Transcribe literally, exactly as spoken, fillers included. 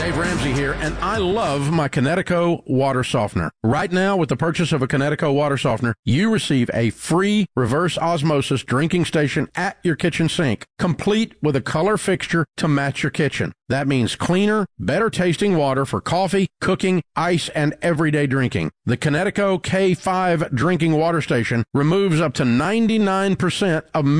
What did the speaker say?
Dave Ramsey here, and I love my Connecticut water softener. Right now, with the purchase of a Connecticut water softener, you receive a free reverse osmosis drinking station at your kitchen sink, complete with a color fixture to match your kitchen. That means cleaner, better tasting water for coffee, cooking, ice, and everyday drinking. The Connecticut K five drinking water station removes up to ninety-nine percent of